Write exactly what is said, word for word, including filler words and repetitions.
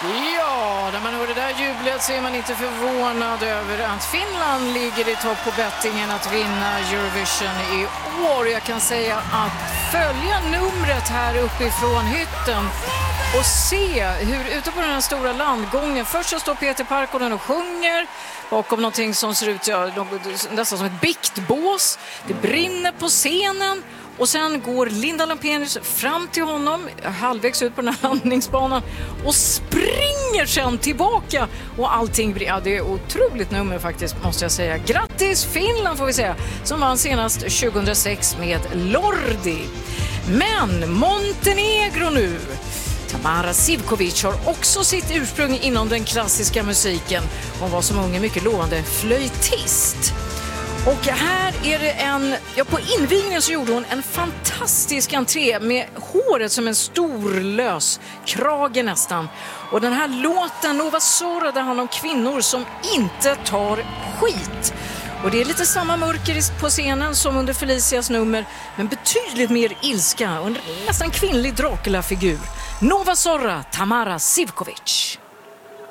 Ja, när man hör det där jublet så är man inte förvånad över att Finland ligger i topp på bettingen att vinna Eurovision i år. Jag kan säga att följa numret här uppifrån hytten och se hur ute på den här stora landgången, först så står Peter Parkkonen och sjunger bakom någonting som ser ut ja, nästan som ett biktbås. Det brinner på scenen. Och sen går Linda Lampenius fram till honom halvvägs ut på den här landningsbanan och springer sen tillbaka. Och allting blir, ja, det är otroligt nummer faktiskt måste jag säga. Grattis Finland får vi säga, som vann senast tjugohundrasex med Lordi. Men Montenegro nu. Tamara Sivkovic har också sitt ursprung inom den klassiska musiken. Hon var som ung en mycket lovande flöjtist. Och här är det en, ja på invigningen så gjorde hon en fantastisk entré med håret som en stor lös krage nästan. Och den här låten Nova Zorra, där handlar om kvinnor som inte tar skit. Och det är lite samma mörker på scenen som under Felicias nummer, men betydligt mer ilska och en nästan kvinnlig Dracula-figur. Nova Zorra, Tamara Sivkovic.